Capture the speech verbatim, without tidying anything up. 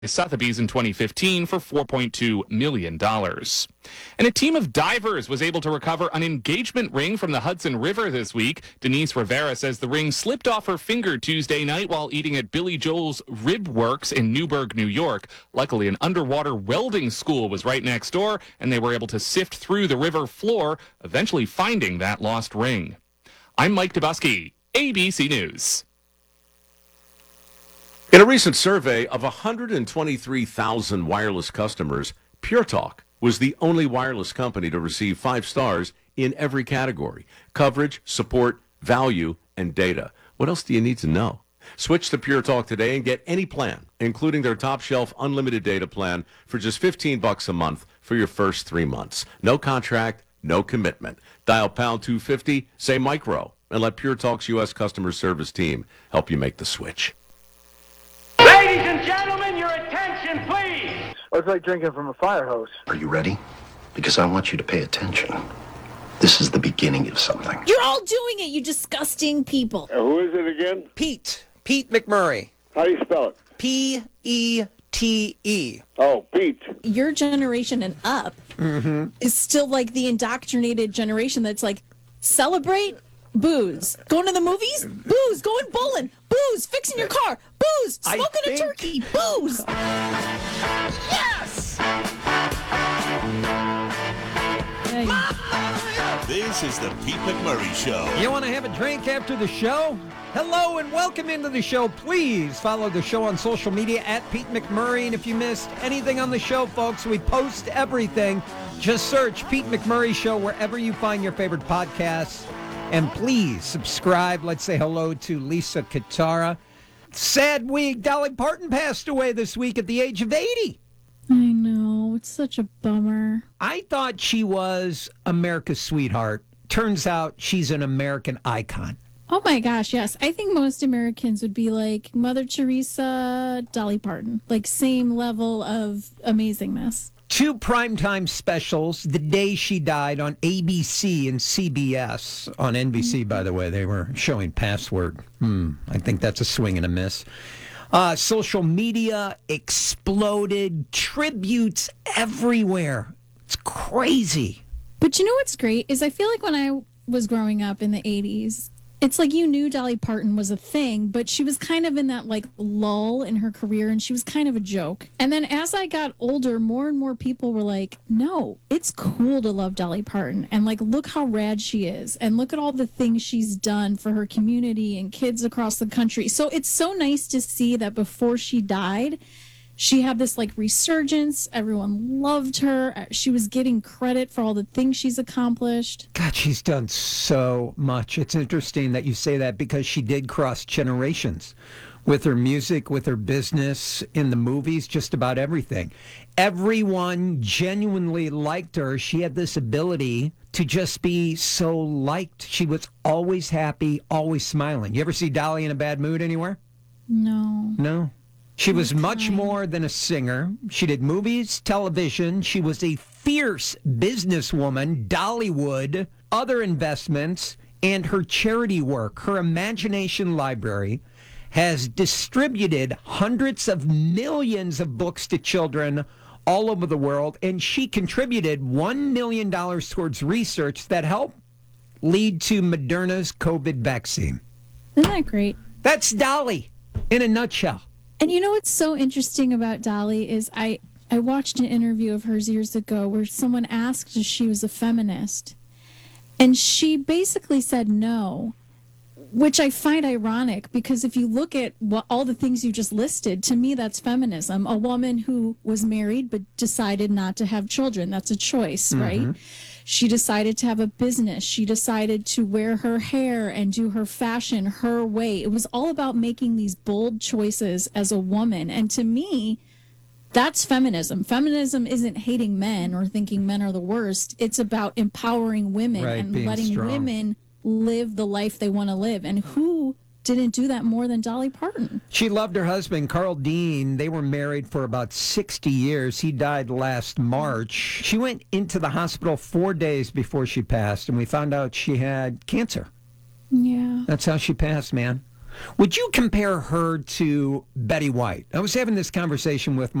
Sotheby's in twenty fifteen for four point two million dollars. And a team of divers was able to recover an engagement ring from the Hudson River this week. Denise Rivera says the ring slipped off her finger Tuesday night while eating at Billy Joel's Rib Works in Newburgh, New York. Luckily, an underwater welding school was right next door, and they were able to sift through the river floor, eventually finding that lost ring. I'm Mike Dubusky, A B C News. In a recent survey of one hundred twenty-three thousand wireless customers, Pure Talk was the only wireless company to receive five stars in every category: coverage, support, value, and data. What else do you need to know? Switch to Pure Talk today and get any plan, including their top shelf unlimited data plan, for just fifteen bucks a month for your first three months. No contract, no commitment. Dial pound two fifty, say micro, and let Pure Talk's U S customer service team help you make the switch. Ladies and gentlemen, your attention, please. Oh, it's like drinking from a fire hose. Are you ready? Because I want you to pay attention. This is the beginning of something. You're all doing it, you disgusting people. Uh, who is it again? Pete. Pete McMurray. How do you spell it? P E T E. Oh, Pete. Your generation and up mm-hmm. is still like the indoctrinated generation that's like, celebrate booze. Going to the movies? Booze. Going bowling? Booze. Fixing your car? Booze. Smoking think... a turkey? Booze. Yes! Hey. This is the Pete McMurray Show. You want to have a drink after the show? Hello and welcome into the show. Please follow the show on social media at Pete McMurray. And if you missed anything on the show, folks, we post everything. Just search Pete McMurray Show wherever you find your favorite podcasts. And please subscribe. Let's say hello to Lisa Katara. Sad week. Dolly Parton passed away this week at the age of eighty. I know. It's such a bummer. I thought she was America's sweetheart. Turns out she's an American icon. Oh my gosh, yes. I think most Americans would be like Mother Teresa, Dolly Parton. Like same level of amazingness. Two primetime specials the day she died on A B C and C B S. On N B C, by the way, they were showing Password. Hmm, I think that's a swing and a miss. Uh, social media exploded. Tributes everywhere. It's crazy. But you know what's great is I feel like when I was growing up in the eighties, it's like you knew Dolly Parton was a thing, but she was kind of in that like lull in her career and she was kind of a joke. And then as I got older, more and more people were like, no, it's cool to love Dolly Parton. And like, look how rad she is. And look at all the things she's done for her community and kids across the country. So it's so nice to see that before she died, she had this like resurgence. Everyone loved her. She was getting credit for all the things she's accomplished. God, she's done so much. It's interesting that you say that because she did cross generations with her music, with her business, in the movies, just about everything. Everyone genuinely liked her. She had this ability to just be so liked. She was always happy, always smiling. You ever see Dolly in a bad mood anywhere? No. No. She was much more than a singer. She did movies, television. She was a fierce businesswoman, Dollywood, other investments, and her charity work. Her Imagination Library has distributed hundreds of millions of books to children all over the world, and she contributed one million dollars towards research that helped lead to Moderna's COVID vaccine. Isn't that great? That's Dolly in a nutshell. And you know what's so interesting about Dolly is I, I watched an interview of hers years ago where someone asked if she was a feminist. And she basically said no, which I find ironic because if you look at what, all the things you just listed, to me that's feminism. A woman who was married but decided not to have children. That's a choice, mm-hmm. right? She decided to have a business. She decided to wear her hair and do her fashion her way. It was all about making these bold choices as a woman. And to me, that's feminism. Feminism isn't hating men or thinking men are the worst. It's about empowering women right, and letting strong. women live the life they want to live. And who didn't do that more than Dolly Parton? She loved her husband, Carl Dean. They were married for about sixty years. He died last March. She went into the hospital four days before she passed, and we found out she had cancer. Yeah. That's how she passed, man. Would you compare her to Betty White? I was having this conversation with